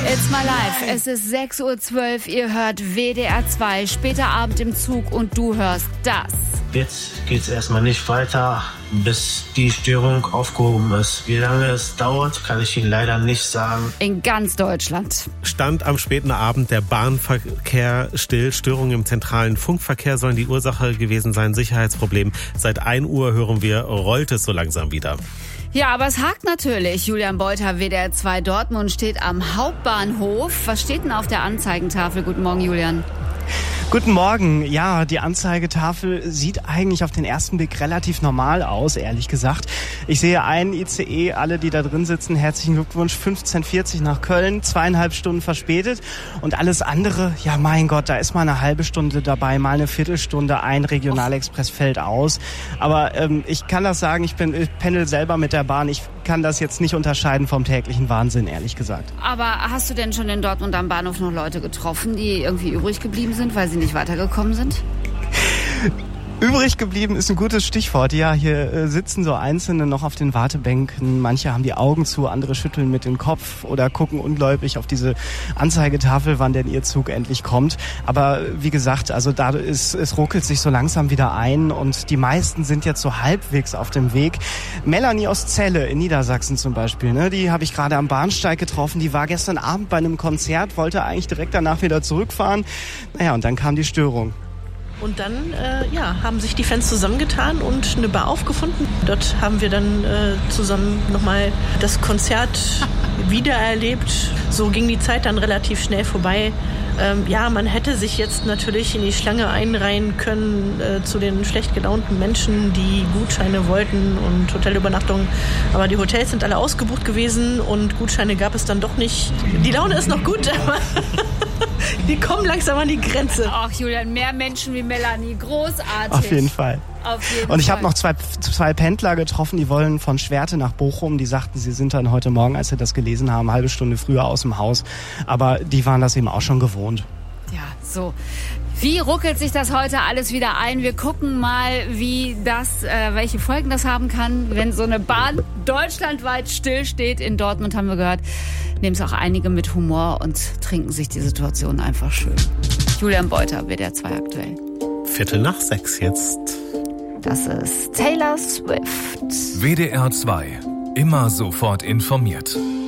It's my life. Es ist 6:12 Uhr. Ihr hört WDR 2, später Abend im Zug und du hörst das. Jetzt geht's erstmal nicht weiter, bis die Störung aufgehoben ist. Wie lange es dauert, kann ich Ihnen leider nicht sagen. In ganz Deutschland. Stand am späten Abend der Bahnverkehr still. Störungen im zentralen Funkverkehr sollen die Ursache gewesen sein. Sicherheitsproblem. Seit 1 Uhr hören wir, rollt es so langsam wieder. Ja, aber es hakt natürlich. Julian Beuter, WDR 2 Dortmund, steht am Hauptbahnhof. Was steht denn auf der Anzeigentafel? Guten Morgen, Julian. Guten Morgen. Ja, die Anzeigetafel sieht eigentlich auf den ersten Blick relativ normal aus, ehrlich gesagt. Ich sehe einen ICE, alle, die da drin sitzen, herzlichen Glückwunsch, 15:40 nach Köln, 2,5 Stunden verspätet. Und alles andere, ja mein Gott, da ist mal eine halbe Stunde dabei, mal eine Viertelstunde, ein Regionalexpress fällt aus. Aber ich kann das sagen, ich pendel selber mit der Bahn, ich kann das jetzt nicht unterscheiden vom täglichen Wahnsinn, ehrlich gesagt. Aber hast du denn schon in Dortmund am Bahnhof noch Leute getroffen, die irgendwie übrig geblieben sind, weil sie nicht weitergekommen sind? Übrig geblieben ist ein gutes Stichwort. Ja, hier sitzen so Einzelne noch auf den Wartebänken. Manche haben die Augen zu, andere schütteln mit dem Kopf oder gucken ungläubig auf diese Anzeigetafel, wann denn ihr Zug endlich kommt. Aber wie gesagt, also es ruckelt sich so langsam wieder ein und die meisten sind jetzt so halbwegs auf dem Weg. Melanie aus Celle in Niedersachsen zum Beispiel, ne, die habe ich gerade am Bahnsteig getroffen. Die war gestern Abend bei einem Konzert, wollte eigentlich direkt danach wieder zurückfahren. Naja, und dann kam die Störung. Und dann haben sich die Fans zusammengetan und eine Bar aufgefunden. Dort haben wir dann zusammen nochmal das Konzert wiedererlebt. So ging die Zeit dann relativ schnell vorbei. Man hätte sich jetzt natürlich in die Schlange einreihen können zu den schlecht gelaunten Menschen, die Gutscheine wollten und Hotelübernachtungen. Aber die Hotels sind alle ausgebucht gewesen und Gutscheine gab es dann doch nicht. Die Laune ist noch gut, aber die kommen langsam an die Grenze. Ach Julian, mehr Menschen wie Melanie, großartig. Auf jeden Fall. Und ich habe noch zwei Pendler getroffen, die wollen von Schwerte nach Bochum. Die sagten, sie sind dann heute Morgen, als sie das gelesen haben, eine halbe Stunde früher aus dem Haus. Aber die waren das eben auch schon gewohnt. Ja, so. Wie ruckelt sich das heute alles wieder ein? Wir gucken mal, welche Folgen das haben kann, wenn so eine Bahn deutschlandweit stillsteht. In Dortmund haben wir gehört, nehmen es auch einige mit Humor und trinken sich die Situation einfach schön. Julian Beuter, WDR 2 aktuell. 5:45 jetzt. Das ist Taylor Swift. WDR 2. Immer sofort informiert.